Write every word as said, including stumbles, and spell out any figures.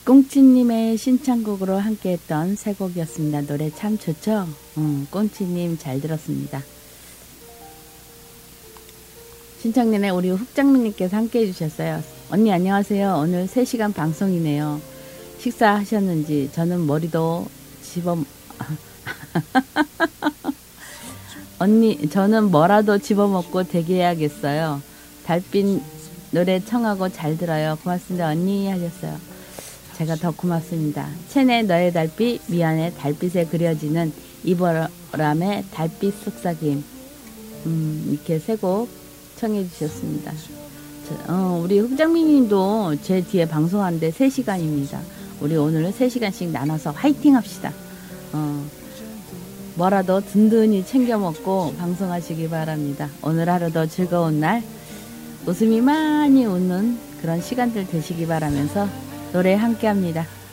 꽁치님의 신청곡으로 함께했던 세 곡이었습니다. 노래 참 좋죠? 음, 꽁치님 잘 들었습니다. 신청 내내 우리 훅장미님께서 함께 해주셨어요. 언니 안녕하세요. 오늘 세 시간 방송이네요. 식사하셨는지. 저는 머리도 집어 언니 저는 뭐라도 집어먹고 대기해야겠어요. 달빛 노래 청하고 잘 들어요. 고맙습니다 언니 하셨어요. 제가 더 고맙습니다. 첸의 너의 달빛, 미안의 달빛에 그려지는 이보람의 달빛 속삭임. 음, 이렇게 세 곡 청해 주셨습니다. 저, 어, 우리 흑장미님도 제 뒤에 방송하는데 세 시간입니다. 우리 오늘 세 시간씩 나눠서 화이팅 합시다. 어, 뭐라도 든든히 챙겨 먹고 방송하시기 바랍니다. 오늘 하루도 즐거운 날, 웃음이 많이 웃는 그런 시간들 되시기 바라면서 노래 함께 합니다.